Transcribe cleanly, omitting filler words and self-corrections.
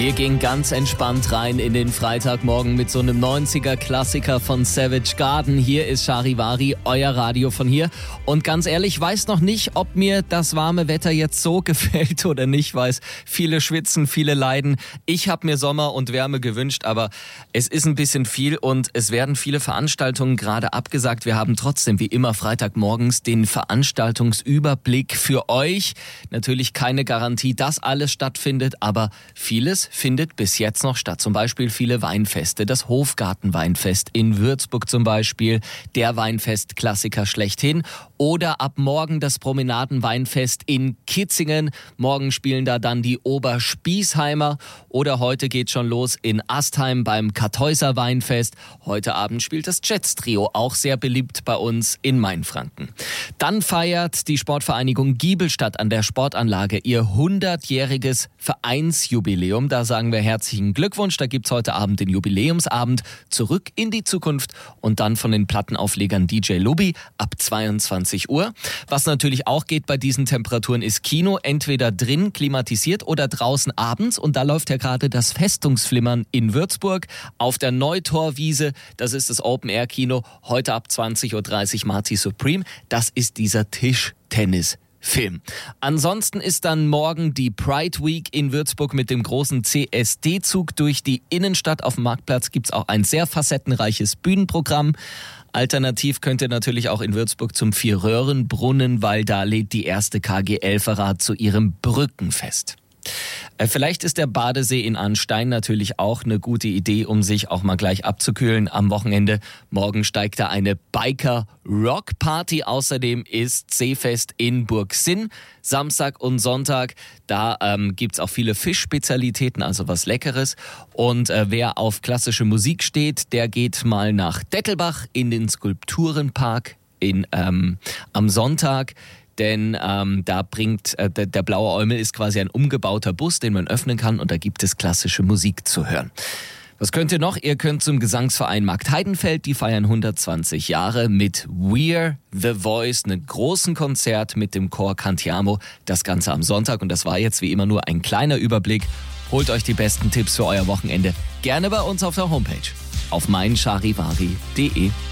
Wir gehen ganz entspannt rein in den Freitagmorgen mit so einem 90er-Klassiker von Savage Garden. Hier ist Charivari, euer Radio von hier. Und ganz ehrlich, ich weiß noch nicht, ob mir das warme Wetter jetzt so gefällt oder nicht. Weiß, viele schwitzen, viele leiden. Ich habe mir Sommer und Wärme gewünscht, aber es ist ein bisschen viel und es werden viele Veranstaltungen gerade abgesagt. Wir haben trotzdem wie immer Freitagmorgens den Veranstaltungsüberblick für euch. Natürlich keine Garantie, dass alles stattfindet, aber vieles findet bis jetzt noch statt. Zum Beispiel viele Weinfeste, das Hofgartenweinfest in Würzburg zum Beispiel, der Weinfest-Klassiker schlechthin. Oder ab morgen das Promenadenweinfest in Kitzingen. Morgen spielen da dann die Oberspießheimer. Oder heute geht schon los in Astheim beim Kartäuser Weinfest. Heute Abend spielt das Jets-Trio, auch sehr beliebt bei uns in Mainfranken. Dann feiert die Sportvereinigung Giebelstadt an der Sportanlage ihr 100-jähriges Vereinsjubiläum. Da sagen wir herzlichen Glückwunsch. Da gibt's heute Abend den Jubiläumsabend Zurück in die Zukunft und dann von den Plattenauflegern DJ Lubi ab 22 Uhr. Was natürlich auch geht bei diesen Temperaturen ist Kino, entweder drin klimatisiert oder draußen abends. Und da läuft ja gerade das Festungsflimmern in Würzburg auf der Neutorwiese. Das ist das Open-Air-Kino. Heute ab 20.30 Uhr Marty Supreme. Das ist dieser Tischtennis-Film. Ansonsten ist dann morgen die Pride Week in Würzburg mit dem großen CSD-Zug durch die Innenstadt. Auf dem Marktplatz gibt's auch ein sehr facettenreiches Bühnenprogramm. Alternativ könnt ihr natürlich auch in Würzburg zum Vierröhrenbrunnen, weil da lädt die erste KG-Elferer zu ihrem Brückenfest. Vielleicht ist der Badesee in Arnstein natürlich auch eine gute Idee, um sich auch mal gleich abzukühlen am Wochenende. Morgen steigt da eine Biker-Rock-Party. Außerdem ist Seefest in Burgsinn. Samstag und Sonntag, da gibt's auch viele Fischspezialitäten, also was Leckeres. Und wer auf klassische Musik steht, der geht mal nach Dettelbach in den Skulpturenpark am Sonntag. Denn da bringt der Blaue Eumel ist quasi ein umgebauter Bus, den man öffnen kann und da gibt es klassische Musik zu hören. Was könnt ihr noch? Ihr könnt zum Gesangsverein Markt Heidenfeld, die feiern 120 Jahre mit We're the Voice, einem großen Konzert mit dem Chor Cantiamo. Das Ganze am Sonntag und das war jetzt wie immer nur ein kleiner Überblick. Holt euch die besten Tipps für euer Wochenende gerne bei uns auf der Homepage auf meincharivari.de.